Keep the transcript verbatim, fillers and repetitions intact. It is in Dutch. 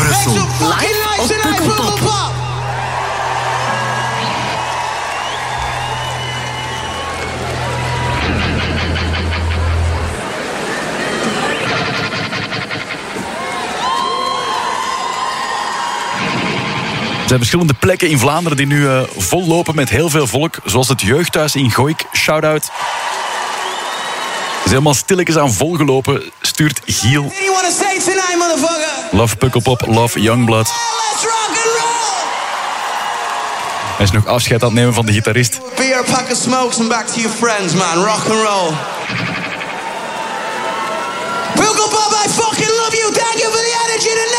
Brussel. Live op Pukkelpop. Er zijn verschillende plekken in Vlaanderen die nu uh, vol lopen met heel veel volk. Zoals het jeugdhuis in Gooik. Shout-out. Het is helemaal stilletjes aan volgelopen. Stuurt Giel. Love Pukkelpop, love Youngblood. Hij is nog afscheid aan het nemen van de gitarist. Beer, a pack of smokes and back to your friends, man. Rock and roll. Pukkelpop, I fucking love you. Thank you for the energy tonight.